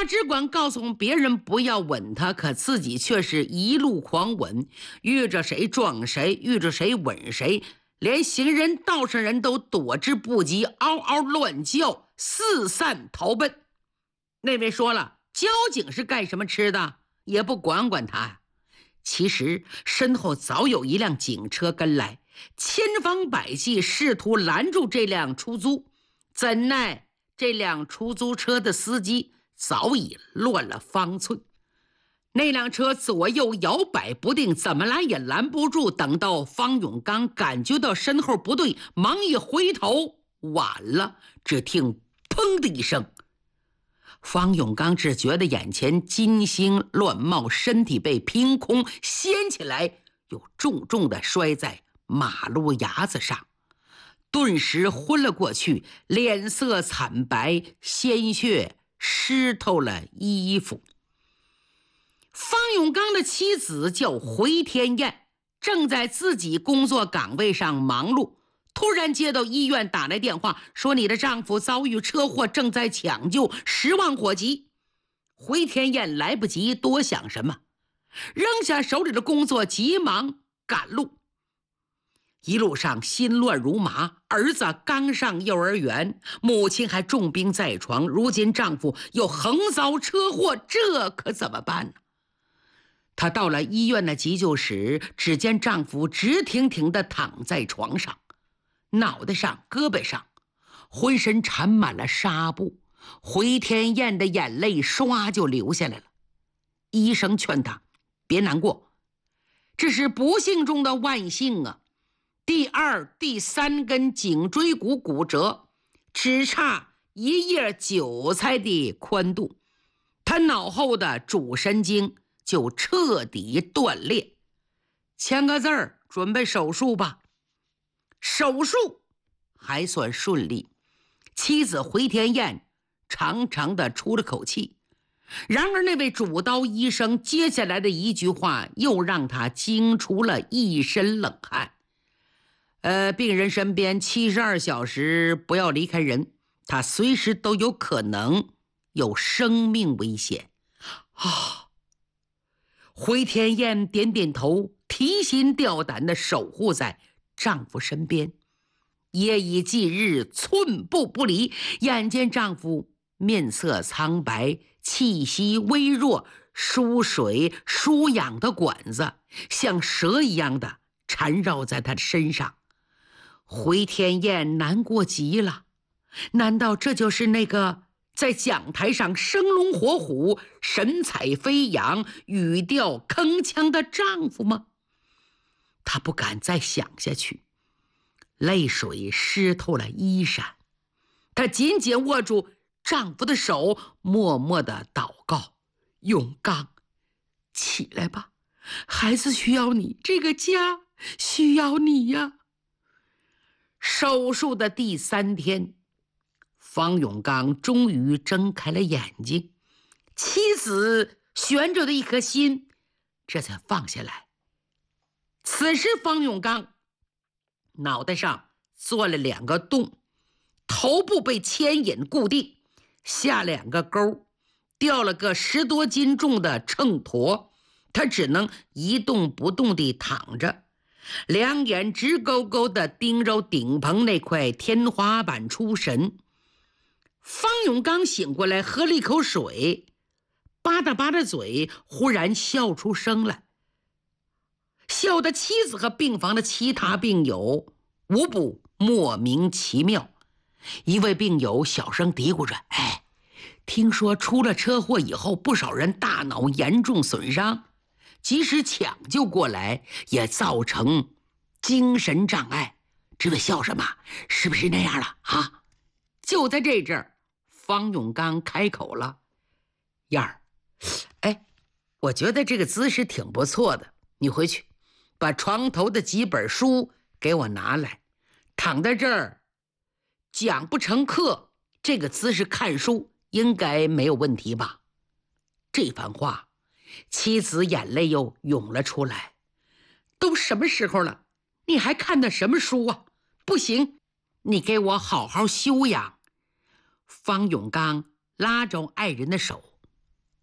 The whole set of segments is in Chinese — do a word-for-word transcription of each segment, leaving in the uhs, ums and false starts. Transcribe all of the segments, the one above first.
他只管告诉别人不要吻他，可自己却是一路狂吻，遇着谁撞谁，遇着谁吻谁，连行人道上人都躲之不及，嗷嗷乱叫，四散逃奔。那位说了，交警是干什么吃的，也不管管他。其实身后早有一辆警车跟来，千方百计试图拦住这辆出租，怎奈这辆出租车的司机早已乱了方寸。那辆车左右摇摆不定，怎么拦也拦不住。等到方永刚感觉到身后不对，忙一回头，晚了，只听砰的一声，方永刚只觉得眼前金星乱冒，身体被凭空掀起来，又重重地摔在马路牙子上，顿时昏了过去，脸色惨白，鲜血湿透了衣服。方永刚的妻子叫回天燕，正在自己工作岗位上忙碌，突然接到医院打来电话，说你的丈夫遭遇车祸，正在抢救，十万火急。回天燕来不及多想什么，扔下手里的工作，急忙赶路。一路上心乱如麻，儿子刚上幼儿园，母亲还重病在床，如今丈夫又横遭车祸，这可怎么办呢？她到了医院的急救室，只见丈夫直挺挺地躺在床上，脑袋上、胳膊上浑身缠满了纱布。回天燕的眼泪唰就流下来了。医生劝她别难过，这是不幸中的万幸啊！第二、第三根颈椎骨骨折，只差一叶韭菜的宽度，她脑后的主神经就彻底断裂。签个字儿，准备手术吧。手术还算顺利，妻子回天燕长长的出了口气。然而那位主刀医生接下来的一句话又让他惊出了一身冷汗。呃，病人身边七十二小时不要离开人，他随时都有可能有生命危险。啊！回天燕点点头，提心吊胆地守护在丈夫身边。夜以继日，寸步不离，眼见丈夫面色苍白，气息微弱，输水输氧的管子像蛇一样的缠绕在他的身上。回天燕难过极了，难道这就是那个在讲台上生龙活虎、神采飞扬、语调铿锵的丈夫吗？她不敢再想下去，泪水湿透了衣衫，她紧紧握住丈夫的手，默默地祷告：永刚，起来吧，孩子需要你，这个家需要你呀。手术的第三天，方永刚终于睁开了眼睛，妻子悬着的一颗心这才放下来。此时方永刚脑袋上做了两个洞，头部被牵引固定，下两个钩，掉了个十多斤重的秤砣，他只能一动不动地躺着，两眼直勾勾地盯着顶棚那块天花板出神。方永刚醒过来，喝了一口水，吧嗒吧嗒嘴，忽然笑出声来，笑得妻子和病房的其他病友无不莫名其妙。一位病友小声嘀咕着：哎，听说出了车祸以后，不少人大脑严重损伤，即使抢救过来也造成精神障碍。这位笑什么？是不是那样了啊？就在这阵儿，方永刚开口了：燕儿，哎，我觉得这个姿势挺不错的，你回去把床头的几本书给我拿来，躺在这儿讲不成课，这个姿势看书应该没有问题吧？这番话，妻子眼泪又涌了出来。都什么时候了，你还看的什么书啊？不行，你给我好好休养。方永刚拉着爱人的手，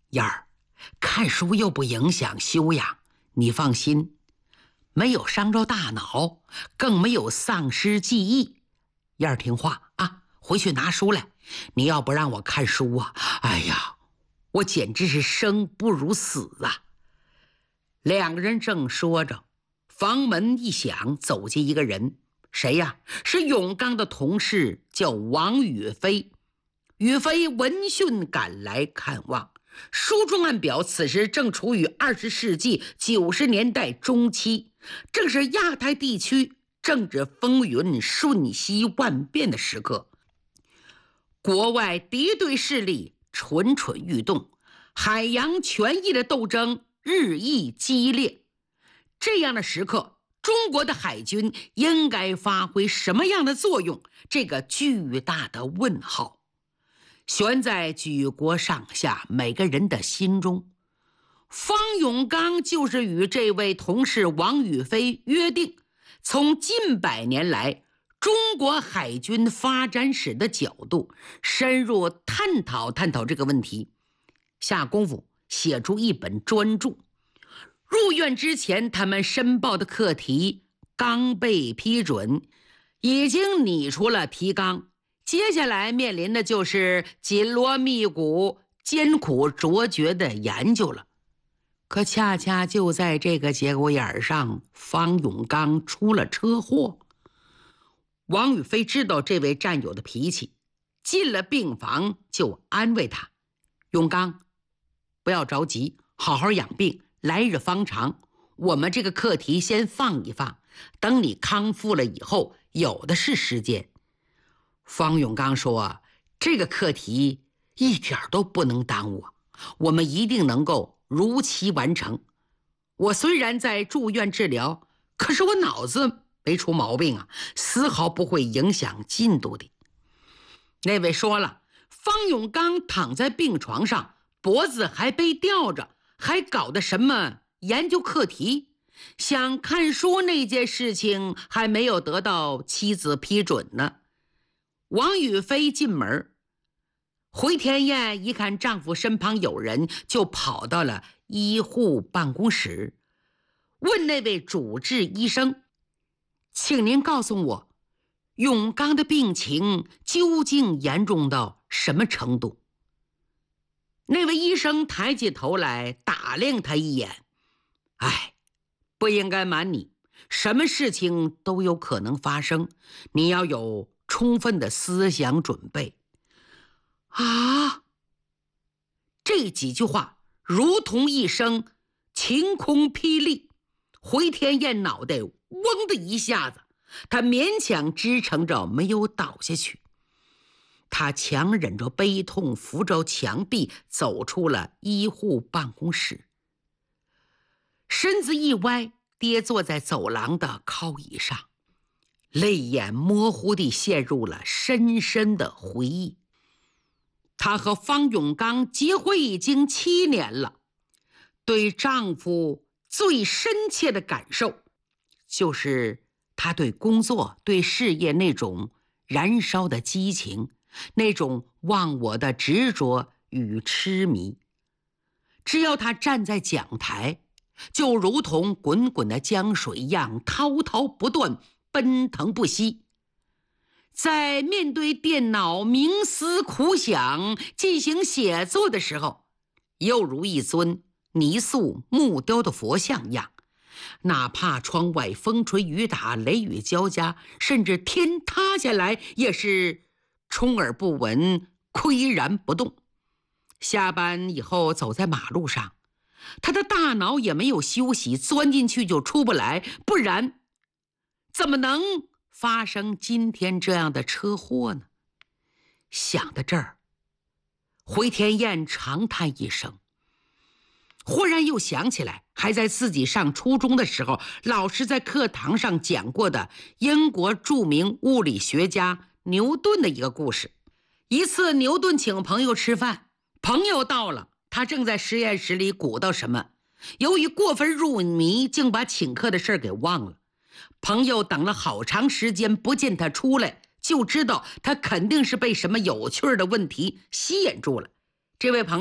燕儿，看书又不影响修养，你放心，没有伤着大脑，更没有丧失记忆。燕儿听话啊，回去拿书来。你要不让我看书啊，哎呀，我简直是生不如死啊！两个人正说着，房门一响，走进一个人。谁呀？是永刚的同事，叫王宇飞。宇飞闻讯赶来看望。书中暗表，此时正处于二十世纪九十年代中期，正是亚太地区政治风云瞬息万变的时刻。国外敌对势力蠢蠢欲动，海洋权益的斗争日益激烈。这样的时刻，中国的海军应该发挥什么样的作用？这个巨大的问号悬在举国上下每个人的心中。方永刚就是与这位同事王宇飞约定，从近百年来中国海军发展史的角度深入探讨探讨这个问题，下功夫写出一本专著。入院之前，他们申报的课题刚被批准，已经拟出了提纲，接下来面临的就是紧锣密鼓、艰苦卓绝的研究了。可恰恰就在这个节骨眼上，方永刚出了车祸。王宇飞知道这位战友的脾气，进了病房就安慰他：永刚，不要着急，好好养病，来日方长，我们这个课题先放一放，等你康复了以后，有的是时间。方永刚说，这个课题一点都不能耽误，我们一定能够如期完成。我虽然在住院治疗，可是我脑子没出毛病啊，丝毫不会影响进度的。那位说了，方永刚躺在病床上，脖子还被吊着，还搞的什么研究课题，想看书那件事情还没有得到妻子批准呢。王宇飞进门，回天燕一看丈夫身旁有人，就跑到了医护办公室，问那位主治医生，请您告诉我，永刚的病情究竟严重到什么程度？那位医生抬起头来打量他一眼，哎，不应该瞒你，什么事情都有可能发生，你要有充分的思想准备。啊！这几句话如同一声晴空霹雳，回天燕脑袋嗡的一下子，他勉强支撑着没有倒下去。他强忍着悲痛，扶着墙壁走出了医护办公室，身子一歪，跌坐在走廊的靠椅上，泪眼模糊地陷入了深深的回忆。她和方永刚结婚已经七年了，对丈夫最深切的感受就是她对工作、对事业那种燃烧的激情，那种忘我的执着与痴迷。只要她站在讲台，就如同滚滚的江水一样滔滔不断，奔腾不息。在面对电脑冥思苦想进行写作的时候，又如一尊泥塑木雕的佛像一样，哪怕窗外风吹雨打，雷雨交加，甚至天塌下来，也是充耳不闻，岿然不动。下班以后走在马路上，他的大脑也没有休息，钻进去就出不来，不然怎么能发生今天这样的车祸呢？想到这儿，回天燕长叹一声，忽然又想起来还在自己上初中的时候，老师在课堂上讲过的英国著名物理学家牛顿的一个故事。一次牛顿请朋友吃饭，朋友到了，他正在实验室里鼓捣什么，由于过分入迷，竟把请客的事给忘了。朋友等了好长时间不见他出来，就知道他肯定是被什么有趣的问题吸引住了。这位朋友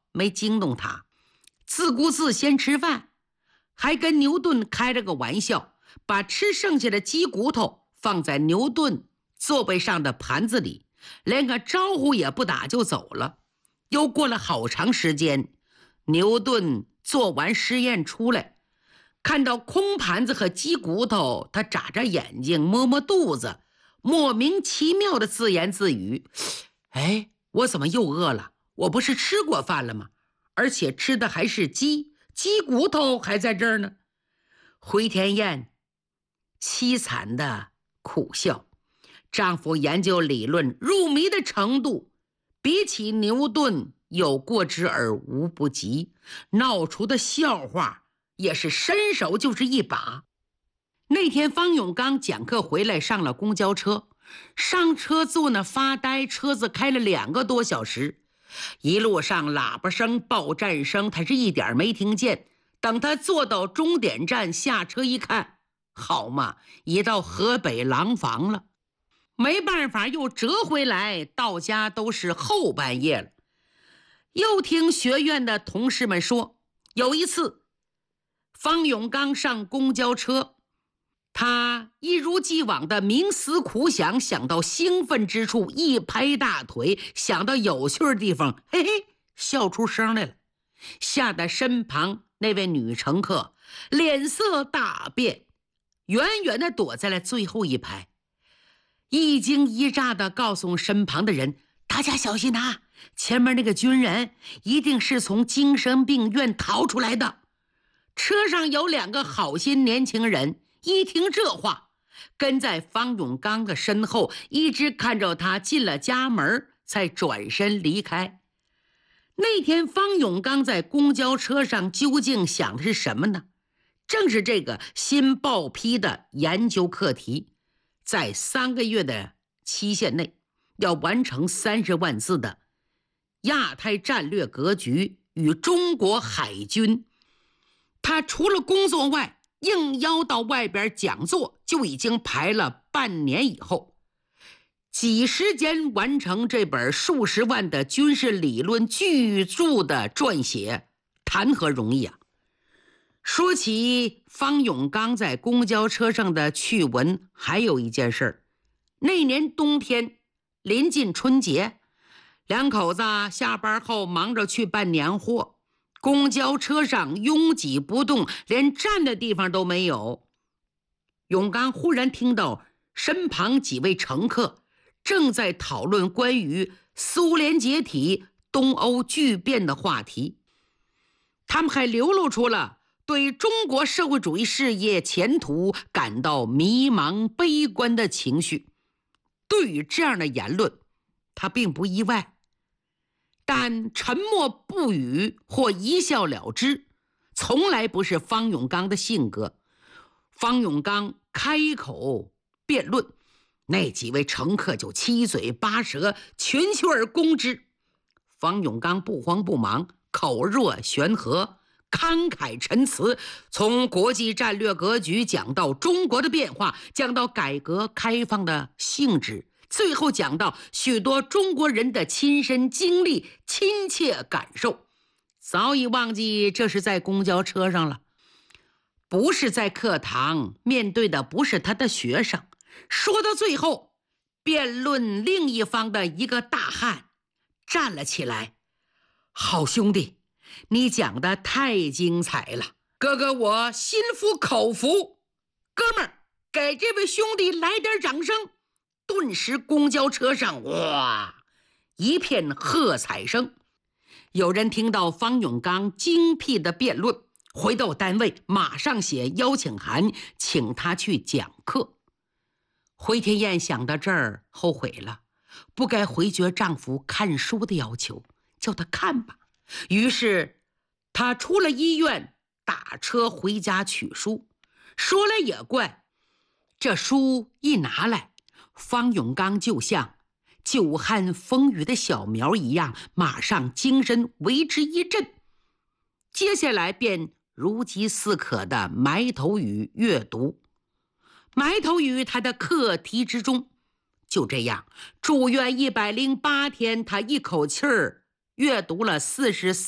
没惊动他，自顾自先吃饭，还跟牛顿开了个玩笑，把吃剩下的鸡骨头放在牛顿座位上的盘子里，连个招呼也不打就走了。又过了好长时间，牛顿做完实验出来，看到空盘子和鸡骨头，他眨眨眼睛，摸摸肚子，莫名其妙的自言自语：哎，我怎么又饿了？我不是吃过饭了吗？而且吃的还是鸡，鸡骨头还在这儿呢。回天燕凄惨的苦笑，丈夫研究理论入迷的程度，比起牛顿有过之而无不及，闹出的笑话也是伸手就是一把。那天方永刚讲课回来，上了公交车，上车坐那发呆，车子开了两个多小时，一路上喇叭声报站声他是一点没听见。等他坐到终点站下车一看，好嘛，已到河北廊坊了。没办法，又折回来，到家都是后半夜了。又听学院的同事们说，有一次方永刚上公交车，他一如既往的冥思苦想，想到兴奋之处一拍大腿，想到有趣的地方，嘿嘿，笑出声来了，吓得身旁那位女乘客脸色大变，远远地躲在了最后一排，一惊一乍地告诉身旁的人，大家小心啊，前面那个军人一定是从精神病院逃出来的。车上有两个好心年轻人，一听这话，跟在方永刚的身后，一直看着他进了家门，才转身离开。那天方永刚在公交车上究竟想的是什么呢？正是这个新报批的研究课题，在三个月的期限内要完成三十万字的亚太战略格局与中国海军。他除了工作外，应邀到外边讲座，就已经排了半年以后，几时间完成这本数十万的军事理论巨著的撰写，谈何容易啊！说起方永刚在公交车上的趣闻，还有一件事。那年冬天临近春节，两口子下班后忙着去办年货，公交车上拥挤不动，连站的地方都没有。永刚忽然听到身旁几位乘客正在讨论关于苏联解体、东欧剧变的话题，他们还流露出了对中国社会主义事业前途感到迷茫悲观的情绪。对于这样的言论，他并不意外，但沉默不语或一笑了之，从来不是方永刚的性格。方永刚开口辩论，那几位乘客就七嘴八舌，群起而攻之。方永刚不慌不忙，口若悬河，慷慨陈词，从国际战略格局讲到中国的变化，讲到改革开放的性质，最后讲到许多中国人的亲身经历、亲切感受。早已忘记这是在公交车上了，不是在课堂，面对的不是他的学生。说到最后，辩论另一方的一个大汉站了起来，好兄弟，你讲的太精彩了，哥哥我心服口服，哥们儿，给这位兄弟来点掌声。顿时公交车上哇一片喝彩声。有人听到方永刚精辟的辩论，回到单位马上写邀请函，请他去讲课。回天燕想到这儿后悔了，不该回绝丈夫看书的要求，叫他看吧。于是她出了医院，打车回家取书。说来也怪，这书一拿来，方永刚就像久旱风雨的小苗一样，马上精神为之一振。接下来便如饥似渴的埋头于阅读，埋头于他的课题之中。就这样住院一百零八天，他一口气儿阅读了四十